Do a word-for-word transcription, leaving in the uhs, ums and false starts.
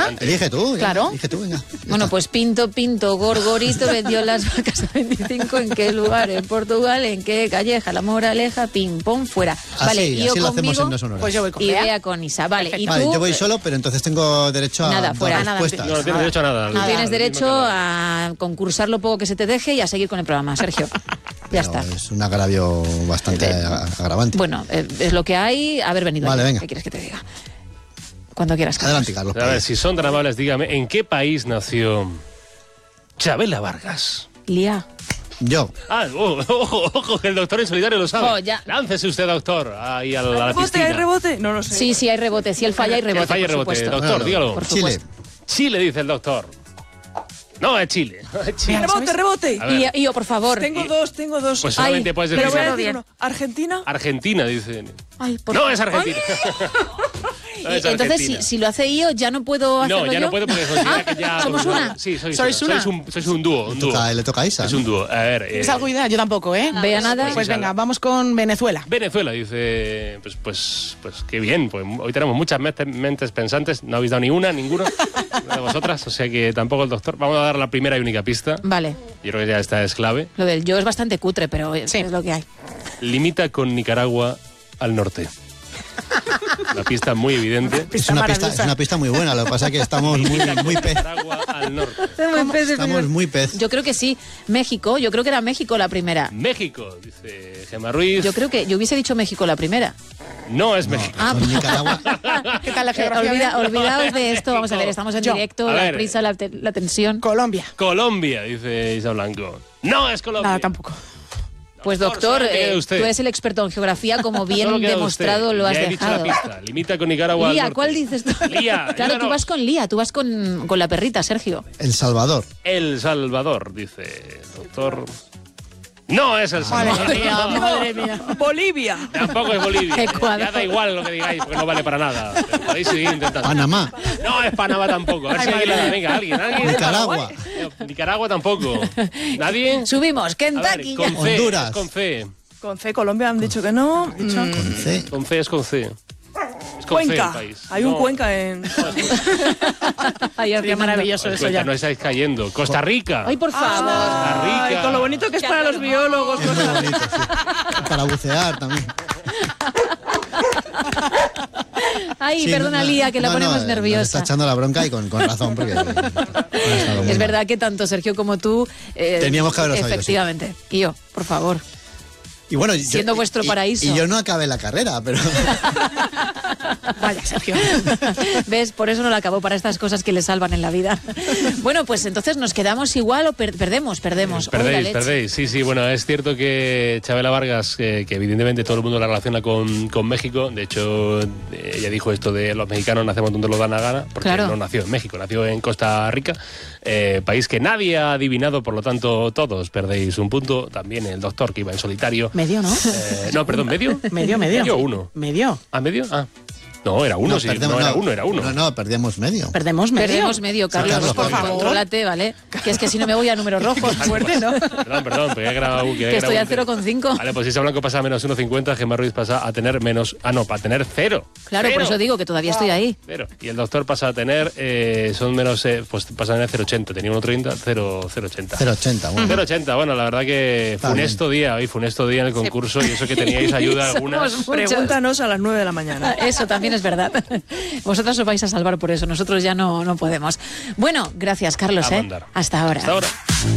¿Ya? Elige tú. Claro. Elige tú, venga. Bueno, pues Pinto, Pinto, Gorgorito vendió las vacas a veinticinco. ¿En qué lugar? En Portugal. ¿En qué calleja? La Moraleja, ping, pong, fuera. Así, Vale, y yo así lo hacemos conmigo en No Sonoras. Pues yo voy con y Bea. Bea con Isa. Vale, y Vale, tú yo voy solo, pero entonces tengo derecho a Nada, dar fuera, nada, respuestas. No, no tienes derecho a nada. no tienes Al derecho mismo que- a concursar lo poco que se te deje y a seguir con el programa, Sergio. Ya Pero está. Es un agravio bastante ag- agravante. Bueno, eh, es lo que hay. Haber venido Vale, aquí. venga. ¿Qué quieres que te diga? Cuando quieras, Carlos. Adelante, Carlos. A ver, si son tan amables, dígame, ¿en qué país nació Chabela Vargas? Lía. Yo. Ah, oh, ojo, ojo, que el doctor en solitario lo sabe. Oh, ya. Láncese usted, doctor, ahí a la, a la ¿Hay rebote? piscina. ¿Hay rebote? No lo sé. Sí, sí, hay rebote. Si él falla, hay Que rebote. falle por rebote, supuesto. doctor, Claro, dígalo. Por Chile. supuesto. Chile, dice el doctor. No, es Chile. Es Chile. Venga, Rebote, ¿sabes? rebote. A ver. Y, y yo, por favor. Tengo dos, tengo dos. Pues solamente Ay, puedes Pero decir voy a Díselo decir bien. uno. ¿Argentina? Argentina, dice. Ay, por No, favor. es Argentina. Y No, es entonces, si, Argentina. si lo hace yo, ¿ya no puedo hacerlo No, ya yo? no puedo porque considera que ya... ¿Somos una? Sí, sois, ¿Sois una. una? Sois un, sois un dúo, un Le dúo. toca, le toca a Isa. Es ¿no? un dúo. A ver... ¿Tienes eh, algo de idea? Yo tampoco, ¿eh? Vea nada. Pues venga, vamos con Venezuela. Venezuela, dice, pues, pues, pues qué bien, pues hoy tenemos muchas mete- mentes pensantes, no habéis dado ni una, ninguno de vosotras, o sea que tampoco el doctor. Vamos a dar la primera y única pista, Vale. yo creo que ya esta es clave. Lo del yo es bastante cutre, pero es, Sí. es lo que hay. Limita con Nicaragua al norte. La pista es muy evidente. Es una, pista, es maravillosa. una pista muy buena, lo que pasa es que estamos muy, muy pez. Nicaragua al norte. Estamos muy pez. Yo creo que sí. México, yo creo que era México la primera. México, dice Gemma Ruiz. Yo creo que yo hubiese dicho México la primera. No es México. Ah, Con Nicaragua. ¿Qué tal la Eh, geografía? olvida- olvidaos de esto, vamos a ver, estamos en Yo. directo, A la ver. prisa, la, te- la tensión. Colombia. Colombia, dice Isa Blanco. No es Colombia. Nada, tampoco. Pues Doctor, doctor, solo queda eh, usted. tú eres el experto en geografía, como bien Solo queda demostrado usted. lo has Ya he dicho dejado. la pista. Limita con Nicaragua al Lía, norte. ¿cuál dices tú? Lía, Claro, Lía tú no. vas con Lía, tú vas con, con la perrita, Sergio. El Salvador. El Salvador, dice el doctor. No es El Salvador. Madre mía, madre mía. Bolivia. Tampoco es Bolivia. Ecuador. Ya da igual lo que digáis, porque no vale para nada. Pero podéis seguir intentando. Panamá. No es Panamá tampoco. A ver si alguien le da. Venga, alguien, alguien. Nicaragua. No, Nicaragua tampoco. ¿Nadie? Subimos, A ver, Kentucky. con C. Honduras. es Con C. Con C, Colombia han dicho que no. Mm, Con C. Con C es con C. Es con C el Cuenca. país. Hay un No, Cuenca en. Ay, Sería qué maravilloso os eso cuenta, ya. no estáis cayendo. Costa Rica. Ay, por favor. Costa Ay, Rica. con lo bonito que es para los biólogos. Es muy bonito, sí. Para bucear también. Ay, Sí, perdona, no, Lía, que la no, ponemos no, nos nerviosa. está echando la bronca y con, con razón, porque... ha estado muy Es mal. verdad que tanto Sergio como tú... eh, Teníamos que haberlo sabido, efectivamente. Y yo, por favor. Y bueno, Siendo yo- vuestro y- paraíso. Y yo no acabé la carrera, pero... Vaya, Sergio. ¿Ves? Por eso no la acabó, para estas cosas que le salvan en la vida. Bueno, pues entonces nos quedamos igual o per- perdemos, perdemos. Uy, la Perdéis, leche. perdéis. Sí, sí, bueno, es cierto que Chabela Vargas, que, que evidentemente todo el mundo la relaciona con, con México, de hecho, ella dijo esto de los mexicanos nacemos donde nos da la gana, porque Claro. no nació en México, nació en Costa Rica, eh, país que nadie ha adivinado, por lo tanto, todos perdéis un punto. También el doctor, que iba en solitario. Medio, ¿no? Eh, no, perdón, ¿medio? Medio, medio. ¿Medio o uno? Medio. ¿Ah, medio? Ah. No, era uno, sí. perdemos, No, era uno, era uno. No, no, perdíamos medio. Perdemos medio. Perdemos medio, Carlos, Carlos, por por favor. favor. Contrólate, ¿vale? Que es que si no me voy a números rojos. Fuerte, ¿no? Perdón, perdón, pero he grabado, que he Que estoy grabado a un cero coma cinco. Vale, pues Isa Blanco pasa a menos uno coma cincuenta, Gemma Ruiz pasa a tener menos... Ah, no, para tener cero. Claro, por Cero. eso digo que todavía estoy ahí. Cero. Y el doctor pasa a tener, eh, son menos, eh, pues pasa a tener cero coma ochenta, tenía uno coma treinta, cero coma ochenta. cero coma ochenta, bueno. cero coma ochenta, bueno, la verdad que Está funesto día, hoy funesto día en el concurso y eso que teníais ayuda algunas. Somos muchos. Pregúntanos a las nueve de la mañana. Eso también es verdad. Vosotras os vais a salvar por eso, nosotros ya no, no podemos. Bueno, gracias, Carlos. A ¿eh? mandar. Hasta ahora. Hasta ahora.